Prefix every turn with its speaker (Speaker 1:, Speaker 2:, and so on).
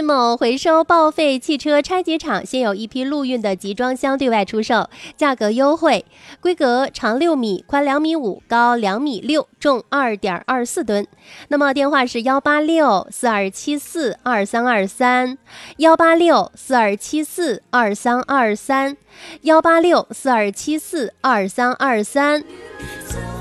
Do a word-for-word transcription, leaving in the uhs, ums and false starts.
Speaker 1: 某回收报废汽车拆解厂现有一批陆运的集装箱对外出售，价格优惠，规格长六米，宽两米五，高两米六，重二点二四吨。那么电话是幺八六四二七四二三二三，幺八六四二七四二三二三，幺八六四二七四二三二三。